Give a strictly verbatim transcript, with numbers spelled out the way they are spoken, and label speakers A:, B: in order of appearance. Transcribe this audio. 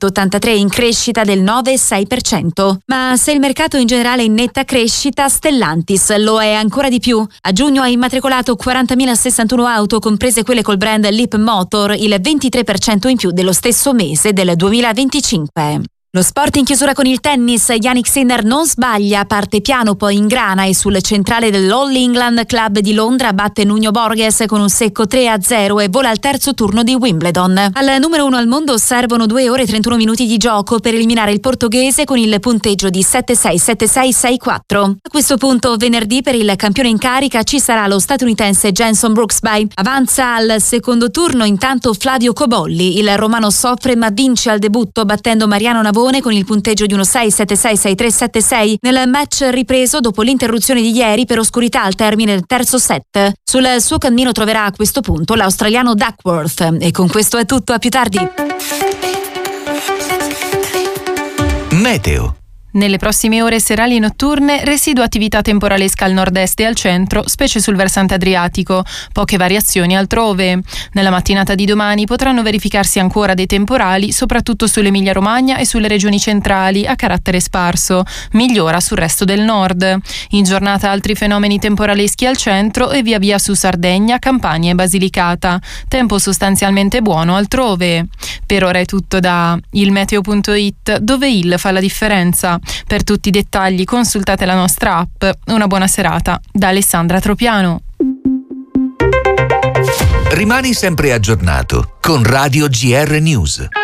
A: centottantatré, in crescita del nove virgola sei per cento. Ma se il mercato in generale è in netta crescita, Stellantis lo è ancora di più. A giugno ha immatricolato quarantamila sessantuno auto, comprese quelle col brand Leapmotor, il ventitré per cento in più dello stesso mese del duemilaventicinque. Lo sport in chiusura con il tennis. Jannik Sinner non sbaglia, parte piano poi ingrana e sul centrale dell'All England Club di Londra batte Nuno Borges con un secco tre a zero e vola al terzo turno di Wimbledon. Al numero uno al mondo servono due ore e trentuno minuti di gioco per eliminare il portoghese con il punteggio di sette sei, sette sei, sei quattro. A questo punto venerdì per il campione in carica ci sarà lo statunitense Jenson Brooksby. Avanza al secondo turno intanto Flavio Cobolli. Il romano soffre ma vince al debutto battendo Mariano Navone con il punteggio di uno sei sette sei, sei tre, sette sei nel match ripreso dopo l'interruzione di ieri per oscurità al termine del terzo set. Sul suo cammino troverà a questo punto l'australiano Duckworth. E con questo è tutto, a più tardi.
B: Meteo.
C: Nelle prossime ore serali e notturne, residua attività temporalesca al nord-est e al centro, specie sul versante adriatico, poche variazioni altrove. Nella mattinata di domani potranno verificarsi ancora dei temporali, soprattutto sull'Emilia-Romagna e sulle regioni centrali, a carattere sparso, migliora sul resto del nord. In giornata altri fenomeni temporaleschi al centro e via via su Sardegna, Campania e Basilicata. Tempo sostanzialmente buono altrove. Per ora è tutto da il meteo punto it, dove il fa la differenza. Per tutti i dettagli consultate la nostra app. Una buona serata da Alessandra Tropiano.
B: Rimani sempre aggiornato con Radio G R News.